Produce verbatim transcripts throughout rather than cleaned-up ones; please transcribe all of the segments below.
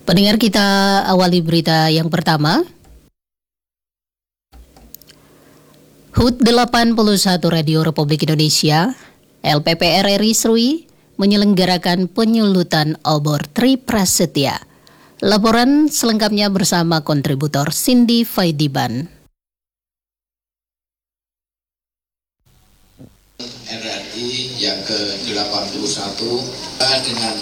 Pendengar, kita awali berita yang pertama. H U T delapan puluh satu Radio Republik Indonesia, L P P R R I Serui, menyelenggarakan penyulutan obor Tri Prasetya. Laporan selengkapnya bersama kontributor Cindy Faidiban. R R I yang ke delapan puluh satu dengan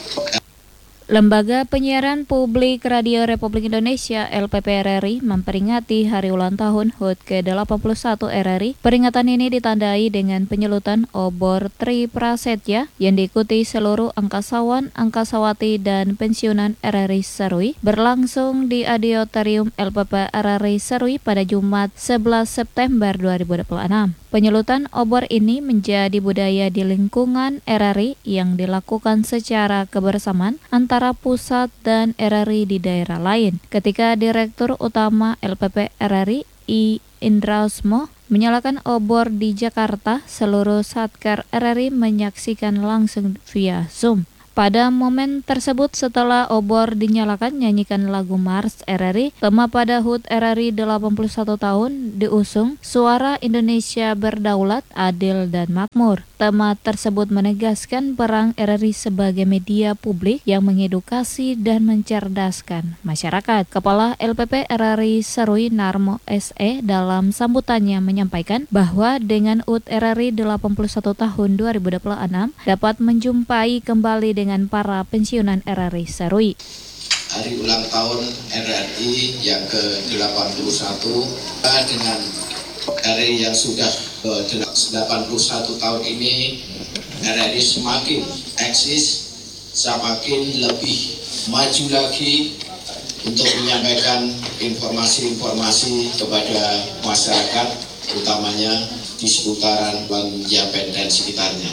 Lembaga Penyiaran Publik Radio Republik Indonesia L P P R R I memperingati hari ulang tahun H U T ke delapan puluh satu R R I. Peringatan ini ditandai dengan penyelutan obor Tri Prasetya yang diikuti seluruh angkasawan, angkasawati, dan pensiunan R R I Serui berlangsung di Auditorium L P P R R I Serui pada Jumat sebelas September dua ribu dua puluh enam. Penyelutan obor ini menjadi budaya di lingkungan R R I yang dilakukan secara kebersamaan antara pusat dan R R I di daerah lain. Ketika Direktur Utama L P P R R I, I. Indrausmo, menyalakan obor di Jakarta, seluruh Satker R R I menyaksikan langsung via Zoom. Pada momen tersebut, setelah obor dinyalakan, nyanyikan lagu Mars R R I. Tema pada H U T R R I delapan puluh satu tahun diusung Suara Indonesia Berdaulat, Adil, dan Makmur. Tema tersebut menegaskan peran R R I sebagai media publik yang mengedukasi dan mencerdaskan masyarakat. Kepala L P P R R I Serui Narmo S E dalam sambutannya menyampaikan bahwa dengan H U T R R I delapan puluh satu tahun dua ribu dua puluh enam dapat menjumpai kembali dengan dengan para pensiunan R R I Serui. Hari ulang tahun R R I yang ke delapan puluh satu dengan R R I yang sudah ke delapan puluh satu tahun ini, R R I semakin eksis, semakin lebih maju lagi untuk menyampaikan informasi-informasi kepada masyarakat, utamanya di seputaran Banjarmasin dan sekitarnya.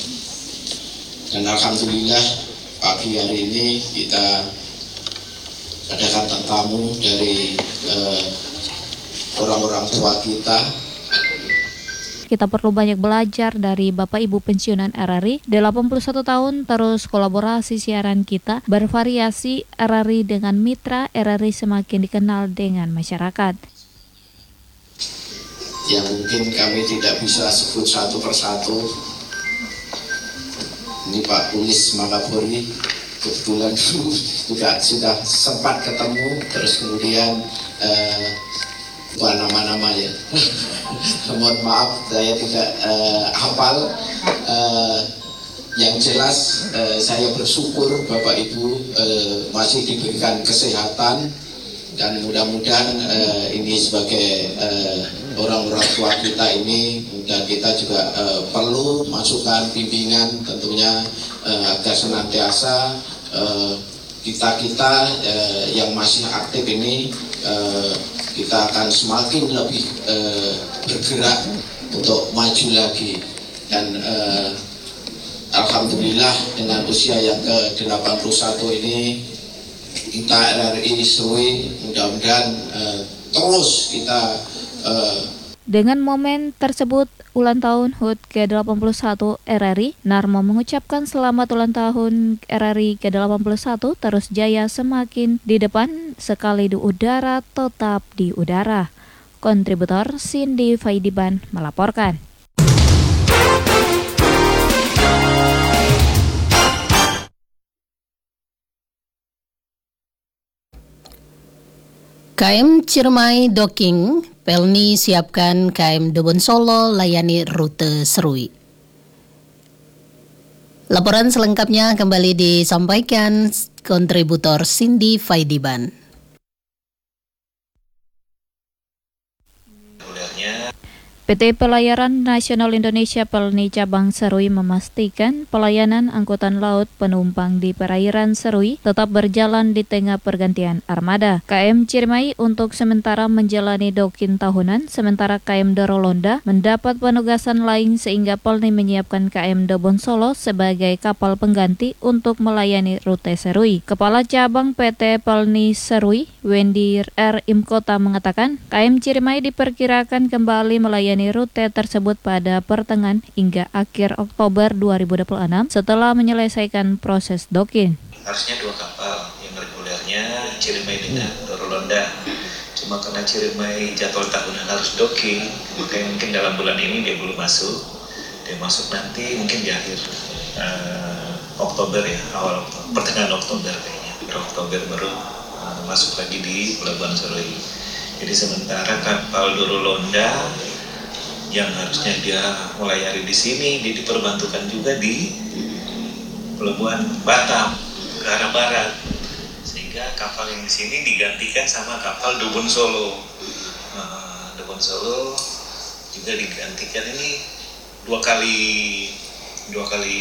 Dan alhamdulillah pagi hari ini kita adakan tamu dari eh, orang-orang tua kita. Kita perlu banyak belajar dari Bapak Ibu pensiunan R R I. delapan puluh satu tahun terus kolaborasi siaran kita bervariasi R R I dengan mitra R R I semakin dikenal dengan masyarakat. Yang mungkin kami tidak bisa sebut satu persatu. Ini Pak Pulis Mangapuri, kebetulan juga sudah sempat ketemu, terus kemudian eh, bukan nama-nama ya. Mohon maaf saya tidak eh, hafal. Eh, yang jelas eh, saya bersyukur Bapak Ibu eh, masih diberikan kesehatan, dan mudah-mudahan eh, ini sebagai eh, orang-orang tua kita ini, dan kita juga eh, perlu masukan bimbingan tentunya eh, agar senantiasa eh, kita-kita eh, yang masih aktif ini eh, kita akan semakin lebih eh, bergerak untuk maju lagi. Dan eh, alhamdulillah dengan usia yang ke delapan puluh satu ini, kita R R I Serui mudah-mudahan uh, terus kita uh, Dengan momen tersebut, ulang tahun H U T ke delapan puluh satu R R I, Narmo mengucapkan selamat ulang tahun R R I ke delapan puluh satu, terus jaya semakin di depan, sekali di udara tetap di udara. Kontributor Cindy Faidiban melaporkan. K M Ciremai Docking, Pelni siapkan K M Dobon Solo layani rute Serui. Laporan selengkapnya kembali disampaikan kontributor Cindy Faidiban. P T Pelayaran Nasional Indonesia Pelni Cabang Serui memastikan pelayanan angkutan laut penumpang di perairan Serui tetap berjalan di tengah pergantian armada. K M Ciremai untuk sementara menjalani dokin tahunan, sementara K M Dorolonda mendapat penugasan lain sehingga Pelni menyiapkan K M Dobon Solo sebagai kapal pengganti untuk melayani rute Serui. Kepala Cabang P T Pelni Serui, Wendy R. Imkota mengatakan, K M Ciremai diperkirakan kembali melayani rute tersebut pada pertengahan hingga akhir Oktober dua ribu dua puluh enam setelah menyelesaikan proses dokin. Harusnya dua kapal yang reguler biasanya Ciremai dengan Dorolonda. Cuma karena Ciremai jadwal tahunan harus docking, makanya mungkin dalam bulan ini dia belum masuk. Dia masuk nanti mungkin di akhir uh, Oktober ya, awal Oktober, pertengahan Oktober kayaknya. Oktober baru uh, masuk lagi di Pelabuhan Serui. Jadi sementara kapal Dorolonda yang harusnya dia melayari di sini, dia diperbantukan juga di Pelabuhan Batam ke arah barat, sehingga kapal yang di sini digantikan sama kapal Dubun Solo. Nah, Dubun Solo juga digantikan ini dua kali dua kali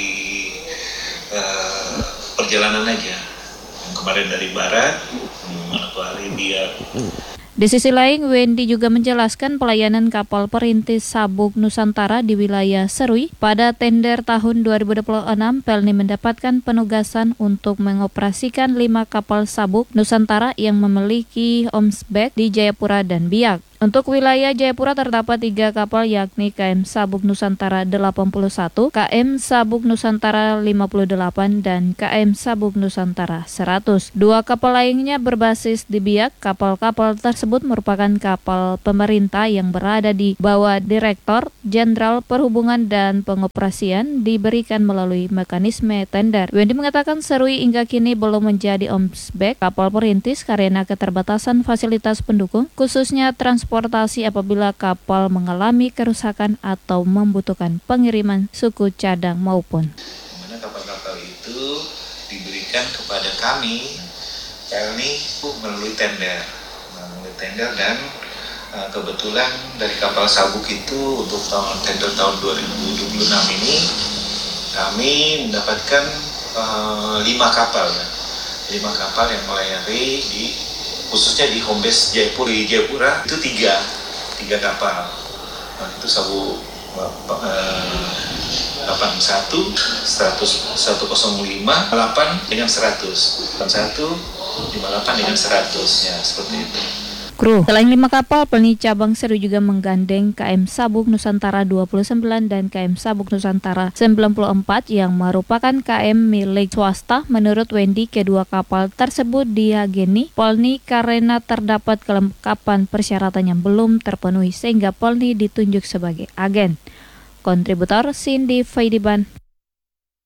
uh, perjalanan aja. Yang kemarin dari barat, satu hari dia. Di sisi lain, Wendy juga menjelaskan pelayanan kapal perintis Sabuk Nusantara di wilayah Serui. Pada tender tahun dua ribu dua puluh enam, Pelni mendapatkan penugasan untuk mengoperasikan lima kapal Sabuk Nusantara yang memiliki omsbek di Jayapura dan Biak. Untuk wilayah Jayapura terdapat tiga kapal yakni K M Sabuk Nusantara delapan puluh satu, K M Sabuk Nusantara lima puluh delapan, dan K M Sabuk Nusantara seratus. Dua kapal lainnya berbasis di Biak. Kapal-kapal tersebut merupakan kapal pemerintah yang berada di bawah Direktor Jenderal Perhubungan dan Pengoperasian, diberikan melalui mekanisme tender. Wendy mengatakan Serui hingga kini belum menjadi omsbek kapal perintis karena keterbatasan fasilitas pendukung, khususnya transportasi transportasi apabila kapal mengalami kerusakan atau membutuhkan pengiriman suku cadang maupun. Dimana kapal-kapal itu diberikan kepada kami, Pelni melalui tender, melalui tender dan uh, kebetulan dari kapal Sabuk itu untuk tahun tender tahun dua ribu dua puluh enam ini kami mendapatkan uh, lima kapal, ya. lima kapal yang melayari di khususnya di home base Jayapura, di Jayapura itu tiga, tiga kapal. Nah, itu Sabuk eh, delapan puluh satu, seratus, seratus lima, delapan dengan seratus, delapan puluh satu, lima puluh delapan dengan seratus, ya seperti itu. Kru. Selain lima kapal, Pelni Cabang Serui juga menggandeng K M Sabuk Nusantara dua puluh sembilan dan K M Sabuk Nusantara sembilan puluh empat yang merupakan K M milik swasta. Menurut Wendy, kedua kapal tersebut diageni Pelni karena terdapat kelengkapan persyaratan yang belum terpenuhi sehingga Pelni ditunjuk sebagai agen. Kontributor Cindy Faidiban,